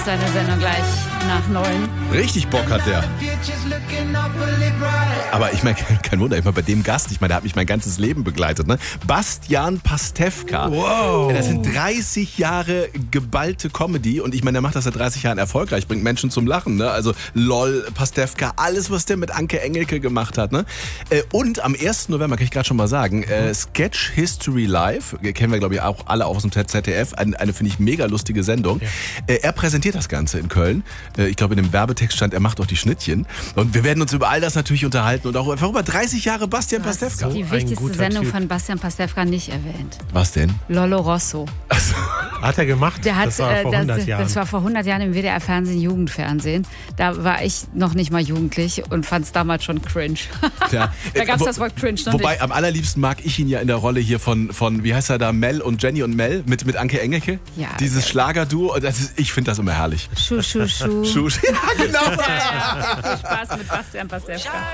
Seine Sendung gleich nach 9. Richtig Bock hat der. Aber ich meine, kein Wunder, ich meine, bei dem Gast, ich meine, der hat mich mein ganzes Leben begleitet, ne? Bastian Pastewka. Wow. Das sind 30 Jahre geballte Comedy und ich meine, der macht das seit 30 Jahren erfolgreich, bringt Menschen zum Lachen, ne? Also LOL, Pastewka, alles, was der mit Anke Engelke gemacht hat, ne? Und am 1. November, kann ich gerade schon mal sagen, Sketch History Live, kennen wir, glaube ich, auch alle aus dem ZDF, eine finde ich, mega lustige Sendung. Ja. Er präsentiert das Ganze in Köln. Ich glaube, in dem Werbetext stand, er macht auch die Schnittchen. Und wir werden uns über all das natürlich unterhalten und auch einfach über 30 Jahre Bastian Pastewka. Die wichtigste Sendung von Bastian Pastewka nicht erwähnt. Was denn? Lollo Rosso. Also, hat er gemacht? Das war vor 100 Jahren. Das war vor 100 Jahren im WDR-Fernsehen, Jugendfernsehen. Da war ich noch nicht mal jugendlich und fand es damals schon cringe. Ja. Da gab es das Wort cringe noch Wobei, nicht. am allerliebsten mag ich ihn ja in der Rolle hier von wie heißt er da, Mel und Jenny und Mel mit Anke Engelke. Ja, dieses Schlagerduo, ich finde das immer herrlich. Schuh. Ja, genau. Ja. Viel Spaß mit Bastian Pastewka.